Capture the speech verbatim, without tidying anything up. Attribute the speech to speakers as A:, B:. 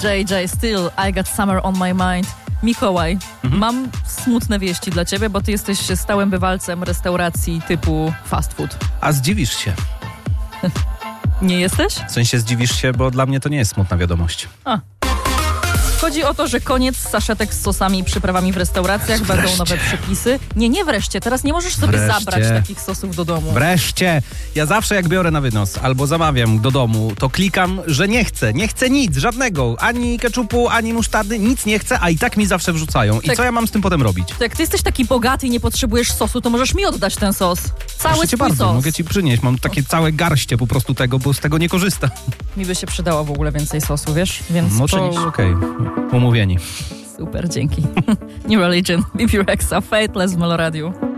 A: J J, still I got summer on my mind. Mikołaj, mhm. mam smutne wieści dla ciebie, bo ty jesteś stałym bywalcem restauracji typu fast food.
B: A zdziwisz się.
A: Nie jesteś?
B: W sensie zdziwisz się, bo dla mnie to nie jest smutna wiadomość.
A: A. Chodzi o to, że koniec saszetek z sosami i przyprawami w restauracjach,
B: wreszcie.
A: Będą nowe przepisy. Nie, nie wreszcie, teraz nie możesz sobie
B: Wreszcie.
A: zabrać takich sosów do domu.
B: Wreszcie! Ja zawsze jak biorę na wynos albo zamawiam do domu, to klikam, że nie chcę. Nie chcę nic, żadnego. Ani keczupu, ani musztardy, nic nie chcę, a i tak mi zawsze wrzucają. I
A: tak.
B: co ja mam z tym potem robić?
A: To jak ty jesteś taki bogaty i nie potrzebujesz sosu, to możesz mi oddać ten sos. Cały
B: Proszę cię
A: swój
B: bardzo,
A: sos.
B: mogę ci przynieść. Mam takie całe garście po prostu tego, bo z tego nie korzystam.
A: Mi by się przydało w ogóle więcej sosu, wiesz? Więc
B: No to
A: przynieś.
B: okej, okay. Umówieni.
A: Super, dzięki. New Religion, B B Rexa, Fateless w Meloradiu.